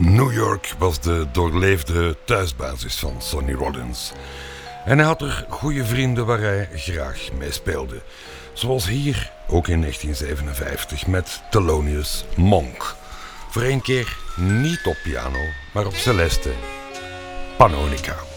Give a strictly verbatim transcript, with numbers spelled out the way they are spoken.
New York was de doorleefde thuisbasis van Sonny Rollins. En hij had er goede vrienden waar hij graag mee speelde. Zoals hier, ook in negentien zevenenvijftig, met Thelonious Monk. Voor één keer niet op piano, maar op celeste, pannonica.